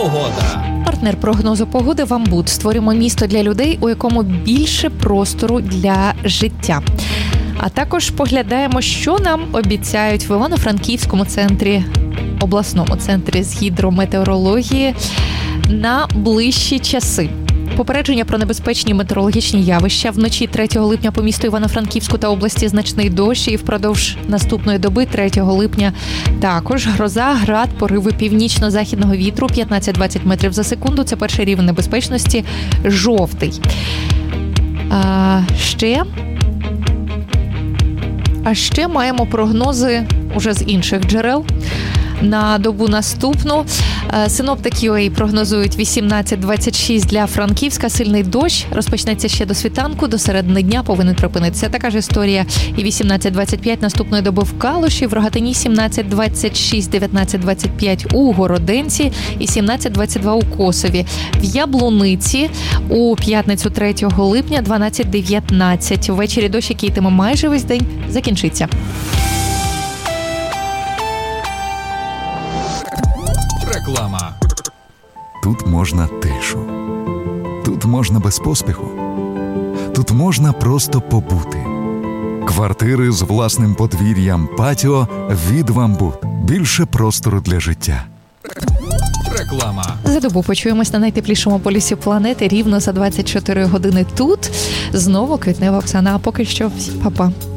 Погода. Партнер прогнозу погоди «Вамбуд». Створюємо місто для людей, у якому більше простору для життя. А також поглядаємо, що нам обіцяють в Івано-Франківському центрі, обласному центрі з гідрометеорології на ближчі часи. Попередження про небезпечні метеорологічні явища. Вночі 3 липня по місту Івано-Франківську та області значний дощ, і впродовж наступної доби 3 липня також гроза, град, пориви північно-західного вітру 15-20 метрів за секунду. Це перший рівень небезпечності – жовтий. А ще маємо прогнози уже з інших джерел. На добу наступну синоптики UA прогнозують 18-26 для Франківська. Сильний дощ розпочнеться ще до світанку, до середини дня повинен припинитися. Така ж історія і 18-25 наступної доби в Калуші, в Рогатині 17-26, 19-25 у Городенці і 17-22 у Косові. В Яблуниці у п'ятницю 3 липня 12-19. Ввечері дощ, який йтиме майже весь день, закінчиться. Реклама. Тут можна тишу. Тут можна без поспіху. Тут можна просто побути. Квартири з власним подвір'ям, патіо від «Вамбуд». Більше простору для життя. Реклама. За добу почуємось на найтеплішому полюсі планети рівно за 24 години тут. Знову Квітнева Оксана. А поки що, па-па.